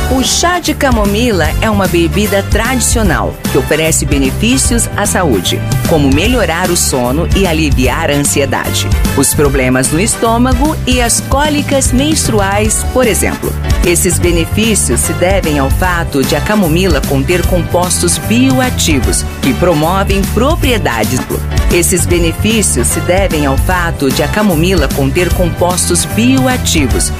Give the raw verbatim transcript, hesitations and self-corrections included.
O chá de camomila é uma bebida tradicional que oferece benefícios à saúde, como melhorar o sono e aliviar a ansiedade, os problemas no estômago e as cólicas menstruais, por exemplo. Esses benefícios se devem ao fato de a camomila conter compostos bioativos que promovem propriedades. Esses benefícios se devem ao fato de a camomila conter compostos bioativos